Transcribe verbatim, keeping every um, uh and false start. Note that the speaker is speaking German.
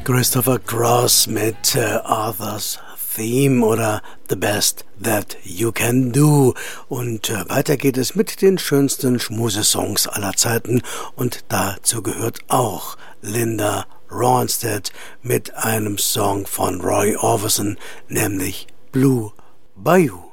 Christopher Cross mit äh, Arthur's Theme oder The Best That You Can Do. Und äh, weiter geht es mit den schönsten Schmusesongs aller Zeiten. Und dazu gehört auch Linda Ronstadt mit einem Song von Roy Orbison, nämlich Blue Bayou.